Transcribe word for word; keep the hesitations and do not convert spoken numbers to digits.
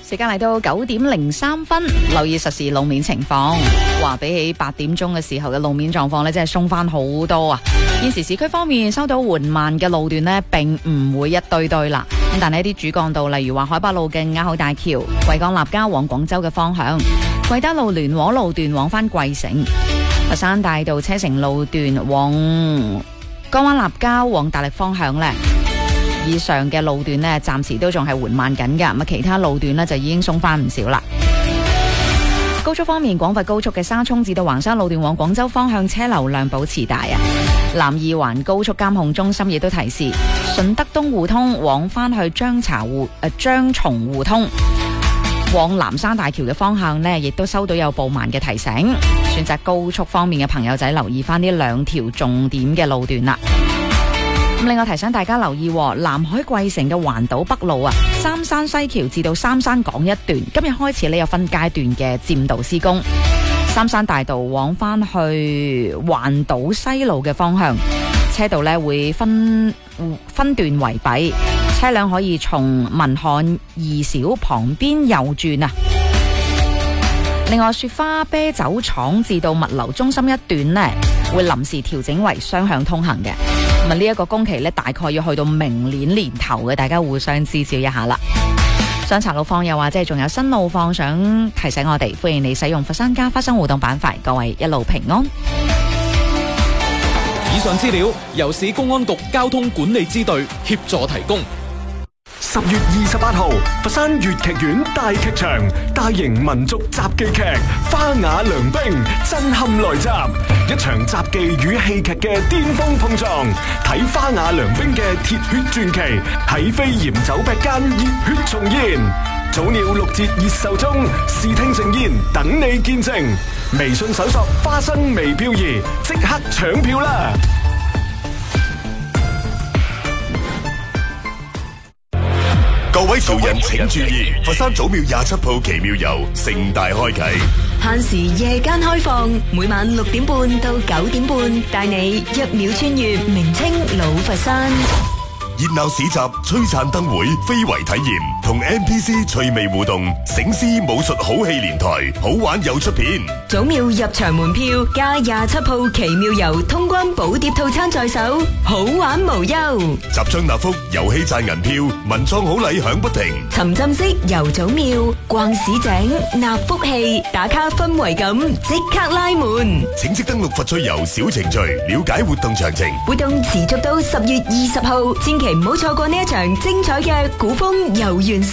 時間嚟到九點零三分，留意實時路面情況。話比起八點鐘嘅時候嘅路面狀況呢，真係鬆翻好多啊！現時市區方面收到緩慢嘅路段呢，並唔會一堆堆啦。咁但係一啲主幹道，例如話海北路嘅鴉口大橋、維港立交往廣州嘅方向、貴德路聯和路段往翻貴城、佛山大道車城路段往江灣立交往大力方向呢，以上嘅路段呢，暫時都仲係緩慢緊㗎，咁其他路段呢，就已經鬆翻唔少啦。高速方面，廣佛高速嘅沙涌至到橫山路段往廣州方向車流量保持大啊。南二環高速監控中心亦都提示，順德東互通往翻去張茶湖誒張松互通往南山大橋嘅方向呢，亦都收到有報慢嘅提醒。選擇高速方面嘅朋友仔留意翻呢兩條重點嘅路段啦。咁另外提醒大家留意，南海貴城嘅環島北路啊，三山西橋至到三山港一段，今日開始呢有分階段嘅佔道施工。三山大道往翻去環島西路嘅方向，車道呢會分分段圍閉，車輛可以從民漢二小旁邊右轉啊。另外，雪花啤酒廠至到物流中心一段呢，會臨時調整為雙向通行嘅。咁啊，呢一個工期呢，大概要去到明年年頭嘅，大家互相指照一下啦。想查路況又或者係仲有新路況想提醒我哋，歡迎你使用佛山家花生互動板塊，各位一路平安。 以上資料由市公安局交通管理支隊協助提供。 十月二十八號，佛山粵劇院大劇場大型民族雜技劇《花雅良兵》震撼來襲，一場雜技與戲劇嘅巔峰碰撞。睇《花雅良兵》嘅鐵血傳奇，喺飛檐走壁間熱血重現。早鳥六折熱售中，視聽盛宴等你見證。微信搜索花生微漂移，即刻搶票啦！ 各位潮人請注意，佛山祖廟廿七鋪奇妙遊盛大開啟， 限時夜間開放，每晚六點半到九點半，帶你一秒穿越明清老佛山。 熱鬧市集、璀璨燈會、非遺體驗同 N P C 趣味互動，醒獅武術好戲連台，好玩又出片。 祖廟入場門票加廿七鋪奇妙遊通關寶碟套餐在手，好玩無憂。 集章納福，遊戲賺銀票，文創好禮響不停。 沉浸式遊祖廟，逛市井，納福氣，打卡氛圍感，即刻拉門。 請即登錄佛趣遊小程序，了解活動詳情。 活動持續到十月二十號，千祈唔好錯過呢一場精彩嘅古風遊園。